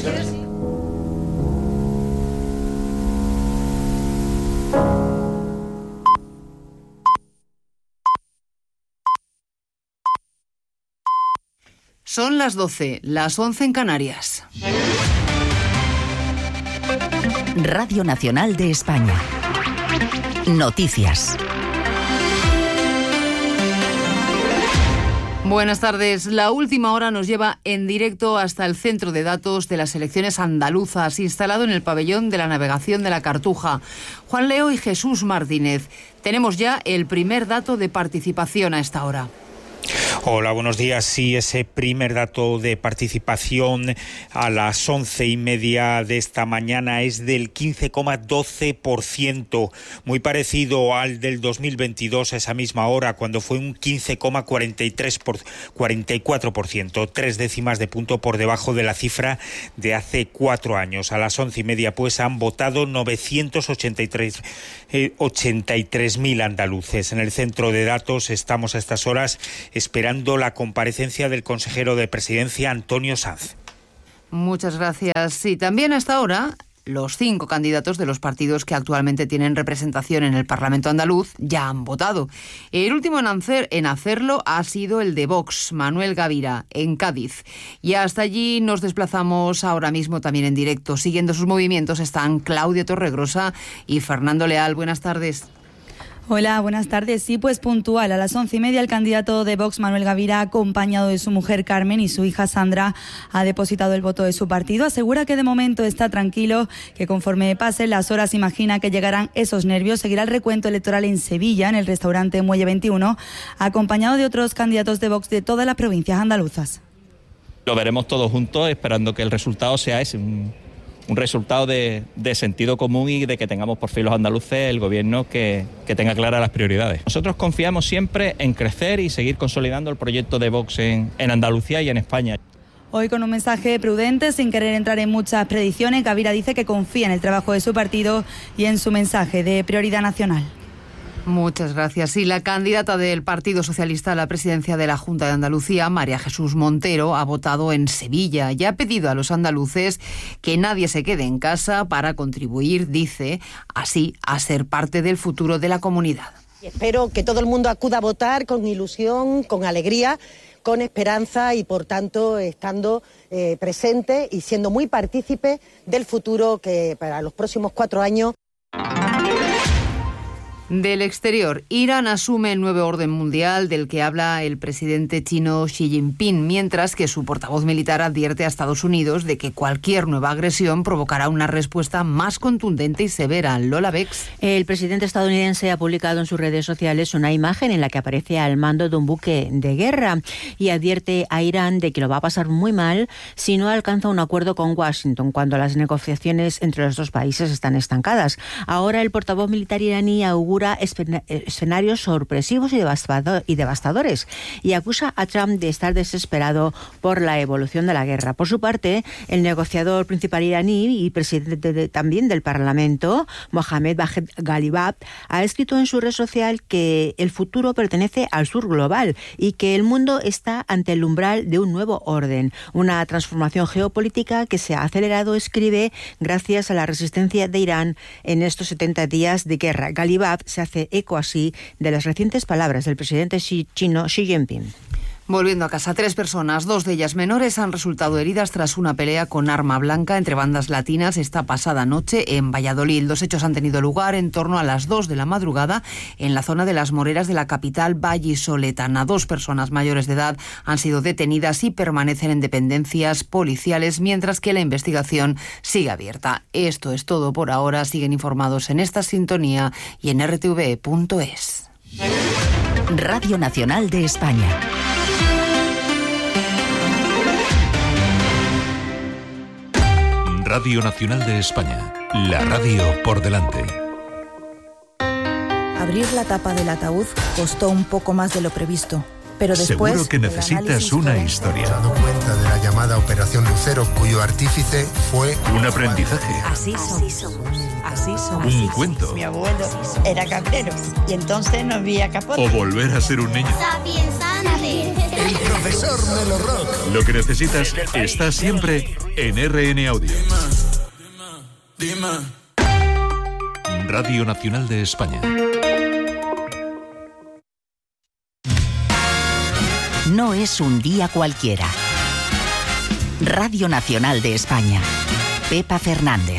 Son las 12, las 11 en Canarias. Radio Nacional de España. Noticias. Buenas tardes. La última hora nos lleva en directo hasta el centro de datos de las elecciones andaluzas, instalado en el pabellón de la navegación de la Cartuja. Juan Leo y Jesús Martínez. Tenemos ya el primer dato de participación a esta hora. Hola, buenos días. Sí, ese primer dato de participación a las 11:30 de esta mañana es del 15,12%, muy parecido al del 2022 a esa misma hora, cuando fue un 15,44%, 3 décimas de punto por debajo de la cifra de hace 4 años. A las 11:30 pues han votado 983.000 andaluces. En el centro de datos estamos a estas horas esperando la comparecencia del consejero de Presidencia, Antonio Sanz. Muchas gracias. Y también hasta ahora, los 5 candidatos de los partidos que actualmente tienen representación en el Parlamento andaluz ya han votado. El último en hacerlo ha sido el de Vox, Manuel Gavira, en Cádiz. Y hasta allí nos desplazamos ahora mismo también en directo. Siguiendo sus movimientos están Claudia Torregrosa y Fernando Leal. Buenas tardes. Hola, buenas tardes. Sí, pues puntual. A las 11:30 el candidato de Vox, Manuel Gavira, acompañado de su mujer Carmen y su hija Sandra, ha depositado el voto de su partido. Asegura que de momento está tranquilo, que conforme pasen las horas imagina que llegarán esos nervios. Seguirá el recuento electoral en Sevilla, en el restaurante Muelle 21, acompañado de otros candidatos de Vox de todas las provincias andaluzas. Lo veremos todos juntos, esperando que el resultado sea ese, un resultado de sentido común y de que tengamos por fin los andaluces el gobierno que tenga claras las prioridades. Nosotros confiamos siempre en crecer y seguir consolidando el proyecto de Vox en Andalucía y en España. Hoy con un mensaje prudente, sin querer entrar en muchas predicciones, Gavira dice que confía en el trabajo de su partido y en su mensaje de prioridad nacional. Muchas gracias. Y la candidata del Partido Socialista a la presidencia de la Junta de Andalucía, María Jesús Montero, ha votado en Sevilla y ha pedido a los andaluces que nadie se quede en casa para contribuir, dice, así a ser parte del futuro de la comunidad. Espero que todo el mundo acuda a votar con ilusión, con alegría, con esperanza y, por tanto, estando presente y siendo muy partícipe del futuro que para los próximos 4 años... Del exterior, Irán asume el nuevo orden mundial del que habla el presidente chino Xi Jinping, mientras que su portavoz militar advierte a Estados Unidos de que cualquier nueva agresión provocará una respuesta más contundente y severa. Lola Bex. El presidente estadounidense ha publicado en sus redes sociales una imagen en la que aparece al mando de un buque de guerra y advierte a Irán de que lo va a pasar muy mal si no alcanza un acuerdo con Washington cuando las negociaciones entre los dos países están estancadas. Ahora el portavoz militar iraní augura escenarios sorpresivos y devastadores y acusa a Trump de estar desesperado por la evolución de la guerra. Por su parte, el negociador principal iraní y presidente también del Parlamento, Mohammad Bagher Ghalibaf, ha escrito en su red social que el futuro pertenece al sur global y que el mundo está ante el umbral de un nuevo orden, una transformación geopolítica que se ha acelerado, escribe, gracias a la resistencia de Irán en estos 70 días de guerra. Ghalibaf se hace eco así de las recientes palabras del presidente chino Xi Jinping. Volviendo a casa, 3 personas, 2 de ellas menores, han resultado heridas tras una pelea con arma blanca entre bandas latinas esta pasada noche en Valladolid. Los hechos han tenido lugar en torno a las 2 de la madrugada en la zona de Las Moreras de la capital vallisoletana. 2 personas mayores de edad han sido detenidas y permanecen en dependencias policiales, mientras que la investigación sigue abierta. Esto es todo por ahora. Siguen informados en esta sintonía y en rtv.es. Radio Nacional de España. Radio Nacional de España, la radio por delante. Abrir la tapa del ataúd costó un poco más de lo previsto, pero después... Seguro que necesitas una historia. He dado cuenta de la llamada Operación Lucero, cuyo artífice fue... Un aprendizaje. Así somos. Así somos. Un cuento. Mi abuelo era cabrero y entonces no había capote. O volver a ser un niño. Sapiens, El profesor Melo Rock. Lo que necesitas está siempre en RN Audio. Radio Nacional de España. No es un día cualquiera. Radio Nacional de España. Pepa Fernández.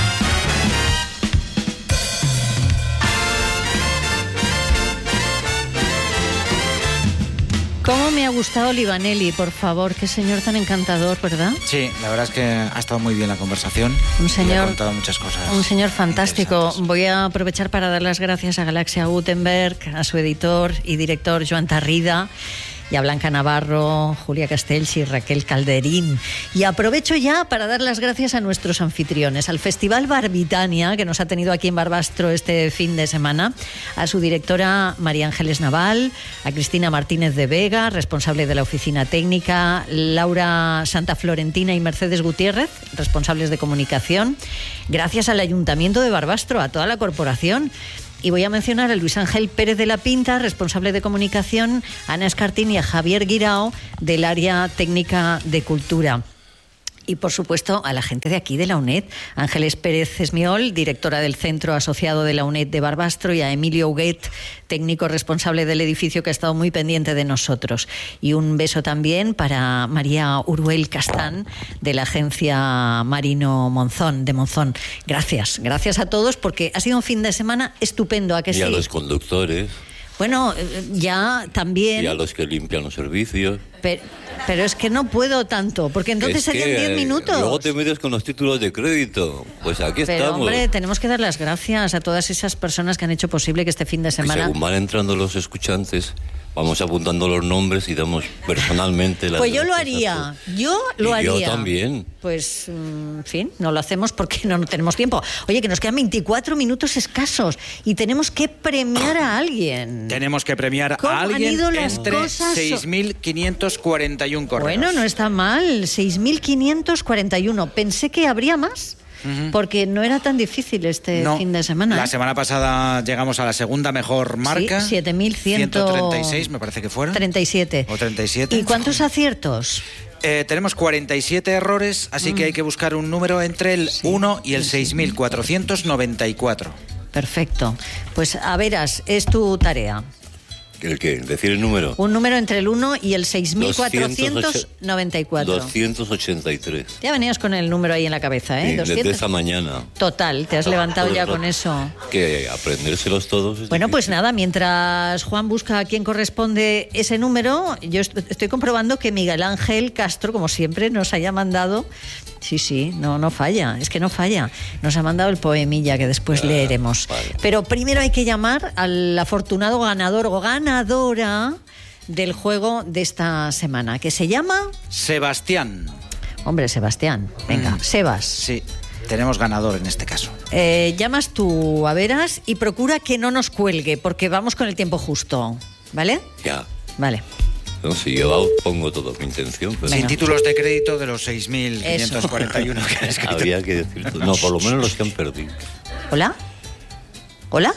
¿Cómo me ha gustado Livaneli, por favor? Qué señor tan encantador, ¿verdad? Sí, la verdad es que ha estado muy bien la conversación. Un señor, y ha contado muchas cosas. Un señor fantástico. Voy a aprovechar para dar las gracias a Galaxia Gutenberg, a su editor y director Joan Tarrida, y a Blanca Navarro, Julia Castells y Raquel Calderín. Y aprovecho ya para dar las gracias a nuestros anfitriones, al Festival Barbitania, que nos ha tenido aquí en Barbastro este fin de semana, a su directora María Ángeles Naval, a Cristina Martínez de Vega, responsable de la oficina técnica, Laura Santa Florentina y Mercedes Gutiérrez, responsables de comunicación. Gracias al Ayuntamiento de Barbastro, a toda la corporación. Y voy a mencionar a Luis Ángel Pérez de la Pinta, responsable de comunicación, a Ana Escartín y a Javier Guirao, del área técnica de cultura. Y, por supuesto, a la gente de aquí, de la UNED, Ángeles Pérez Esmiol, directora del Centro Asociado de la UNED de Barbastro, y a Emilio Huguet, técnico responsable del edificio, que ha estado muy pendiente de nosotros. Y un beso también para María Uruel Castán, de la agencia Marino Monzón, de Monzón. Gracias a todos, porque ha sido un fin de semana estupendo, ¿a que sí? Y a los conductores. Bueno, ya también... Y a los que limpian los servicios. Pero es que no puedo tanto, porque entonces serían 10 minutos. Luego te metes con los títulos de crédito. Pues aquí pero, estamos. Hombre, tenemos que dar las gracias a todas esas personas que han hecho posible que este fin de semana... Y según van entrando los escuchantes, vamos apuntando los nombres y damos personalmente las Pues yo lo gracias haría, yo lo haría. Yo también. Pues, en fin, no lo hacemos porque no tenemos tiempo. Oye, que nos quedan 24 minutos escasos y tenemos que premiar a alguien. Tenemos que premiar a alguien entre 6.541 correos. Bueno, no está mal, 6.541. Pensé que habría más. Porque no era tan difícil este fin de semana. La semana pasada llegamos a la segunda mejor marca. Sí, 7.136, me parece que fueron. 37. O 37. ¿Y cuántos aciertos? Tenemos 47 errores, así que hay que buscar un número entre el 1 y el 6.494. Perfecto. Pues a veras, es tu tarea. ¿El qué? ¿Decir el número? Un número entre el 1 y el 6.494. 283. Ya venías con el número ahí en la cabeza, ¿eh? Sí, 200. desde esta mañana. Total, te has levantado ya con eso. Que aprendérselos todos. Bueno, pues nada, mientras Juan busca a quién corresponde ese número, yo estoy comprobando que Miguel Ángel Castro, como siempre, nos haya mandado... Sí, no falla, es que no falla. Nos ha mandado el poemilla que después leeremos. Vale. Pero primero hay que llamar al afortunado ganador o ganadora del juego de esta semana, que se llama... Sebastián. Hombre, Sebastián, venga, Sebas. Sí, tenemos ganador en este caso. Llamas tú a veras y procura que no nos cuelgue, porque vamos con el tiempo justo, ¿vale? Ya. Vale. No, si yo pongo todo mi intención. Pero... Sin títulos de crédito de los 6.541 que han escrito. Habría que decir todo. No, por lo menos los que han perdido. ¿Hola? ¿Hola?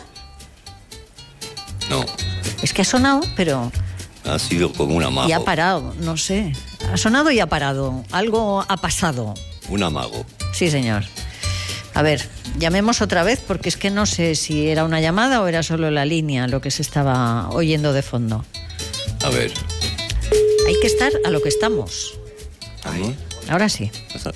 No. Es que ha sonado, pero... Ha sido como un amago. Y ha parado, no sé. Ha sonado y ha parado. Algo ha pasado. Un amago. Sí, señor. A ver, llamemos otra vez, porque es que no sé si era una llamada o era solo la línea lo que se estaba oyendo de fondo. A ver. Hay que estar a lo que estamos. Ahí. Ahora sí. Exacto.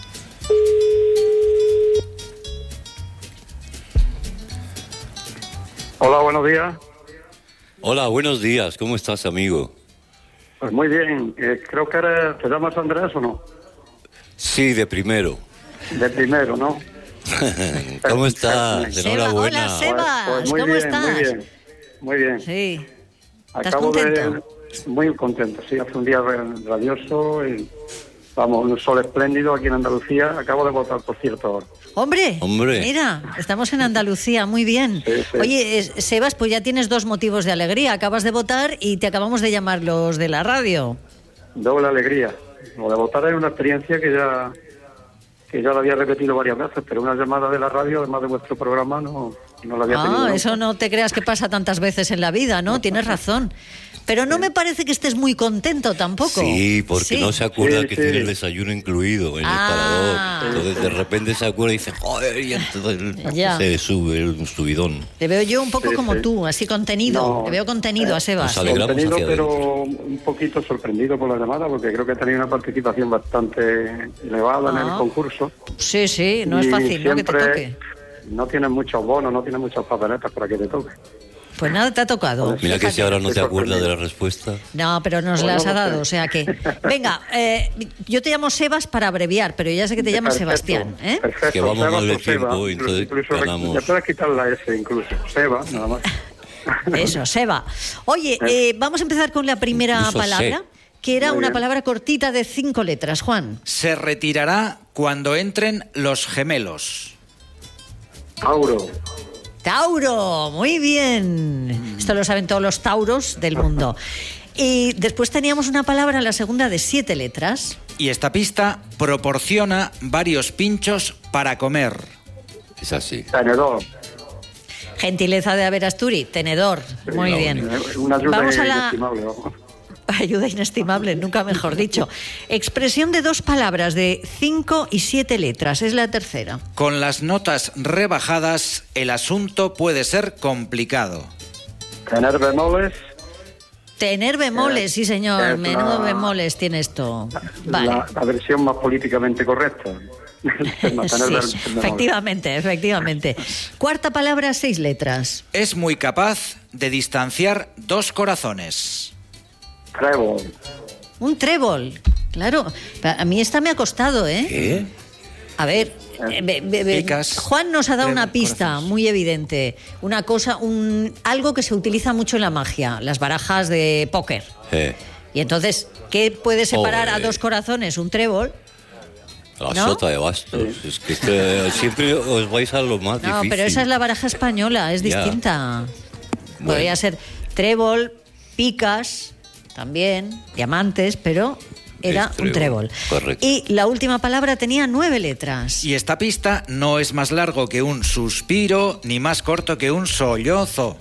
Hola, buenos días. Hola, buenos días. ¿Cómo estás, amigo? Pues muy bien. Creo que ¿te llamas Andrés o no? Sí, de primero. De primero, ¿no? ¿Cómo estás? Enhorabuena. Hola, Sebas. Pues muy ¿Cómo bien, estás? Muy bien, muy bien. Sí. ¿Estás Acabo contento? Muy contento, sí. Hace un día radioso y, vamos, un sol espléndido aquí en Andalucía. Acabo de votar, por cierto, ahora. ¡Hombre! ¡Hombre! Mira, estamos en Andalucía, muy bien. Sí, sí. Oye, Sebas, pues ya tienes 2 motivos de alegría. Acabas de votar y te acabamos de llamar los de la radio. Doble alegría. Lo de votar es una experiencia que ya lo había repetido varias veces, pero una llamada de la radio, además de vuestro programa, no No lo había tenido nunca. Eso no te creas que pasa tantas veces en la vida, ¿no? Tienes razón. Pero no me parece que estés muy contento tampoco. Sí, porque no se acuerda que sí. tiene el desayuno incluido en el parador. Entonces de repente se acuerda y dice, joder, y entonces se sube un subidón. Te veo yo un poco como tú, así contenido. No, te veo contenido a Sebas. Nos alegramos Contenido, hacia pero adentro. un poquito sorprendido por la llamada, porque creo que ha tenido una participación bastante elevada en el concurso. Sí, sí, no es Y fácil, ¿no? Que te siempre toque. No tienes muchos bonos, no tienes muchas papeletas para que te toque. Pues nada, te ha tocado. Mira que si ahora no te Estoy acuerdas de sorprendido. la respuesta. No, pero nos las ha dado, o sea que... Venga, yo te llamo Sebas para abreviar, pero ya sé que te llamas Sebastián, ¿eh? Perfecto. Que vamos Seba mal de por Seba. tiempo, entonces Incluso ganamos. ya puedes quitar la S incluso. Seba, nada más. Eso, Seba. Oye, vamos a empezar con la primera Incluso palabra, que era Muy una bien. palabra cortita de 5 letras, Juan. Se retirará cuando entren los gemelos. Tauro. Tauro, muy bien. Esto lo saben todos los tauros del mundo. Y después teníamos una palabra, la segunda, de 7 letras. Y esta pista proporciona varios pinchos para comer. Es así. Tenedor. Gentileza de Averasturi, tenedor. Muy bien. Una ayuda Vamos a la inestimable. Vamos. ayuda inestimable, nunca mejor dicho. Expresión de 2 palabras de 5 y 7 letras, es la tercera. Con las notas rebajadas, el asunto puede ser complicado. Tener bemoles. Tener bemoles, sí señor, es menudo bemoles tiene esto. Vale. La versión más políticamente correcta. No, tener Sí, bemoles. efectivamente. Cuarta palabra, 6 letras. Es muy capaz de distanciar 2 corazones. Trébol. Un trébol, claro. A mí esta me ha costado, ¿eh? ¿Qué? A ver, Picas, Juan nos ha dado una trébol, pista corazones. muy evidente. Una cosa, algo que se utiliza mucho en la magia, las barajas de póker. Y entonces, ¿qué puede separar a 2 corazones? Un trébol. La ¿No? sota de bastos. Es que siempre os vais a lo más No, difícil. pero esa es la baraja española, es Ya. distinta. Bueno. Podría ser trébol, picas, también, diamantes, pero era Es un trébol. Correcto. Y la última palabra tenía 9 letras. Y esta pista no es más largo que un suspiro, ni más corto que un sollozo.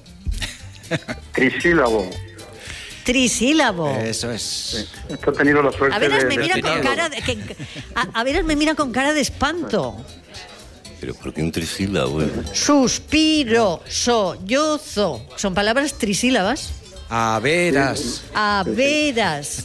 Trisílabo. Trisílabo. Eso es. Esto he tenido la suerte A veras me de mira con tenerlo. cara de, a veras me mira con cara de espanto. Pero ¿por qué un trisílabo? Suspiro, sollozo. Son palabras trisílabas. A veras. A veras.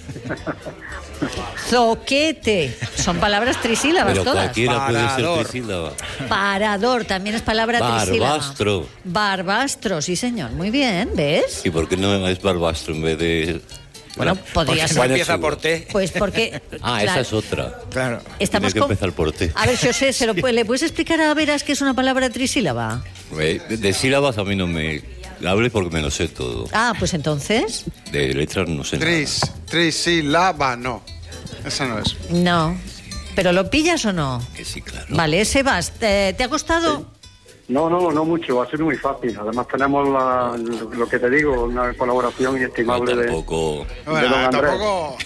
Zoquete. Son palabras trisílabas Pero todas. cualquiera puede Parador. ser trisílaba. Parador, también es palabra trisílaba. Barbastro. Barbastro, sí señor. Muy bien, ¿ves? ¿Y por qué no es barbastro en vez de...? Bueno, podría ser. Empieza por T. Pues porque... Ah, claro, esa es otra. Claro. Estamos Tiene que con- empezar por T. A ver, José, ¿le puedes explicar a Veras que es una palabra trisílaba? De sílabas a mí no me hable porque me lo sé todo. Ah, pues entonces... De letras no sé nada. Trisílaba, no. Esa no es. No. ¿Pero lo pillas o no? Que sí, claro. Vale, Sebas, ¿te ha costado? No mucho, va a ser muy fácil. Además tenemos lo que te digo, una colaboración inestimable tampoco... de don Andrés. Tampoco...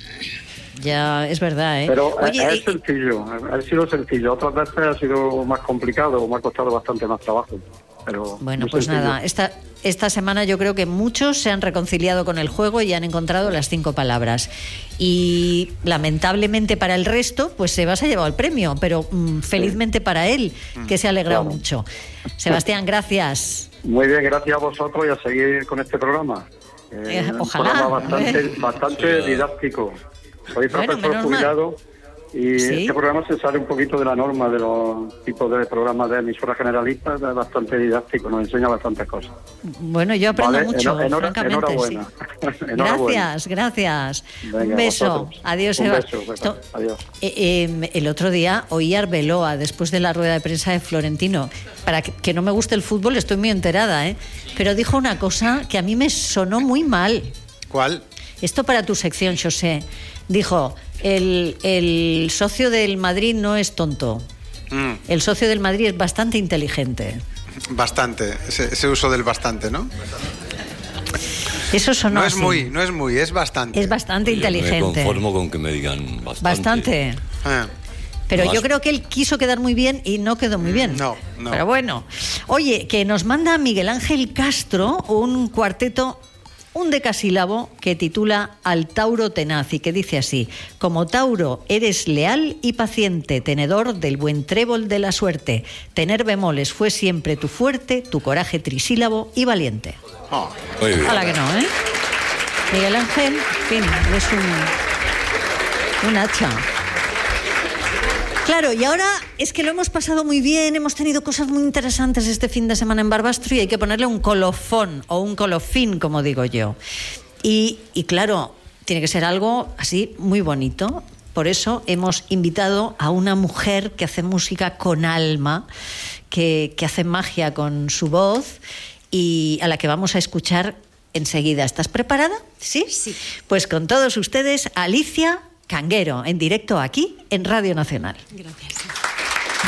Ya, es verdad, ¿eh? Pero Oye, es sencillo, ha sido sencillo. Otras veces ha sido más complicado, me ha costado bastante más trabajo. Pero bueno, muy pues sencillo. nada, esta semana yo creo que muchos se han reconciliado con el juego y han encontrado las 5 palabras. Y lamentablemente para el resto, pues Sebas ha llevado el premio, pero felizmente para él, que se ha alegrado Claro. mucho. Sebastián, gracias. Muy bien, gracias a vosotros y a seguir con este programa. Un Ojalá. programa bastante didáctico. Soy Bueno, profesor menos mal. jubilado y Sí. este programa se sale un poquito de la norma de los tipos de programas de emisoras generalistas, es bastante didáctico, nos enseña bastantes cosas. Bueno, yo aprendo Vale, mucho, francamente. enhorabuena. Sí. Enhorabuena. Gracias. Venga, Un beso. vosotros. Adiós, Un Sebas. beso, pues, Esto- adiós. El otro día oí a Arbeloa después de la rueda de prensa de Florentino. Para que no me guste el fútbol, estoy muy enterada, ¿eh? Pero dijo una cosa que a mí me sonó muy mal. ¿Cuál? Esto para tu sección, José. Dijo, el socio del Madrid no es tonto. El socio del Madrid es bastante inteligente. Bastante. Ese uso del bastante, ¿no? Eso sonó No es así. muy, es bastante. Es bastante Yo me inteligente. conformo con que me digan bastante. Bastante. Ah. Pero No, yo creo que él quiso quedar muy bien y no quedó muy bien. No. Pero bueno. Oye, que nos manda Miguel Ángel Castro un cuarteto, un decasílabo que titula Al Tauro Tenaz y que dice así: como Tauro eres leal y paciente, tenedor del buen trébol de la suerte. Tener bemoles fue siempre tu fuerte, tu coraje trisílabo y valiente. Muy bien. Ojalá que no, ¿eh? Miguel Ángel, en fin, es un hacha. Claro, y ahora es que lo hemos pasado muy bien, hemos tenido cosas muy interesantes este fin de semana en Barbastro y hay que ponerle un colofón o un colofín, como digo yo. Y claro, tiene que ser algo así muy bonito. Por eso hemos invitado a una mujer que hace música con alma, que hace magia con su voz y a la que vamos a escuchar enseguida. ¿Estás preparada? ¿Sí? Sí. Pues con todos ustedes, Alicia Canguero, en directo aquí en Radio Nacional. Gracias.